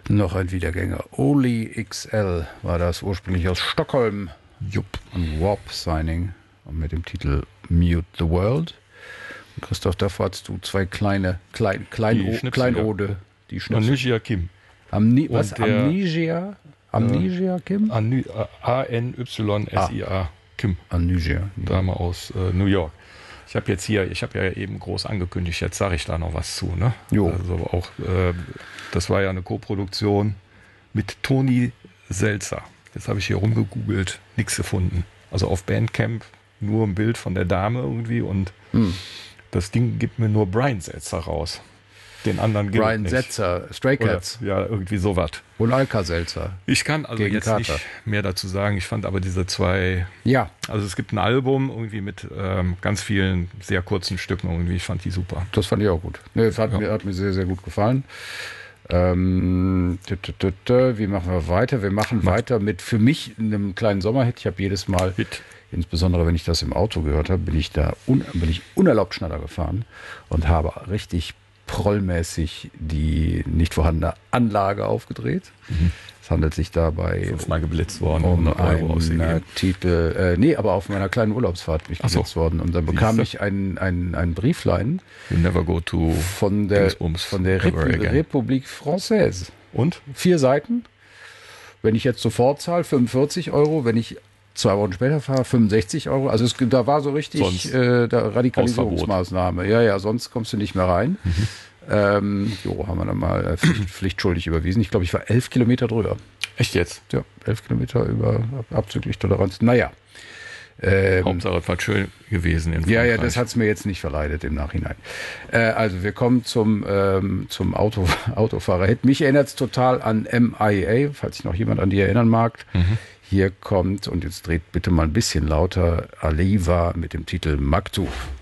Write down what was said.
Noch ein Wiedergänger. Oli XL war das, ursprünglich aus Stockholm. Jupp. Ein Warp-Signing mit dem Titel Mute the World. Und Christoph, davor hast du zwei Kleinode, die Schnipsel. Amnesia Kim. Was? Amnesia? Amnesia Kim? A-N-Y-S-I-A Kim. Amnesia. Dame aus New York. Ich habe ja eben groß angekündigt, jetzt sage ich da noch was zu. Ne? Jo. Also auch, das war ja eine Koproduktion mit Toni Selzer. Jetzt habe ich hier rumgegoogelt, nichts gefunden. Also auf Bandcamp nur ein Bild von der Dame irgendwie und das Ding gibt mir nur Brian Setzer raus. Den anderen gibt es nicht. Brian Setzer, Stray Cats. Oder, ja, irgendwie sowas. Und Alka Selzer. Ich kann also Gegen jetzt Carter. nicht mehr dazu sagen. Ich fand aber diese zwei... Ja, Also es gibt ein Album irgendwie mit ganz vielen sehr kurzen Stücken irgendwie. Ich fand die super. das fand ich auch gut. Nee, das hat mir sehr, sehr gut gefallen. Wie machen wir weiter? Wir machen weiter mit für mich einem kleinen Sommerhit. Ich habe jedes Mal, insbesondere wenn ich das im Auto gehört habe, bin ich unerlaubt schneller gefahren und habe richtig prollmäßig die nicht vorhandene Anlage aufgedreht. Es handelt sich dabei Mal geblitzt worden, um 100 Euro ausgegeben. einen Titel, aber auf meiner kleinen Urlaubsfahrt bin ich gesetzt worden. Und dann bekam ich ein Brieflein You never go to von der ever again. Republik Française. Und? 4 Seiten. Wenn ich jetzt sofort zahle, 45 Euro. Wenn ich 2 Wochen später fahre, 65 Euro. Also da war so richtig Radikalisierungsmaßnahme. Ja, sonst kommst du nicht mehr rein. Haben wir dann mal pflichtschuldig überwiesen. Ich glaube, ich war 11 Kilometer drüber. Echt jetzt? Ja, 11 Kilometer über abzüglich Toleranz. Naja. Hauptsache, es war schön gewesen in Ja, Frankreich. das hat es mir jetzt nicht verleidet im Nachhinein. Also wir kommen zum Autofahrer-Hit. Mich erinnert es total an MIA, falls sich noch jemand an die erinnern mag. Hier kommt, und jetzt dreht bitte mal ein bisschen lauter, Aliva mit dem Titel Maktub.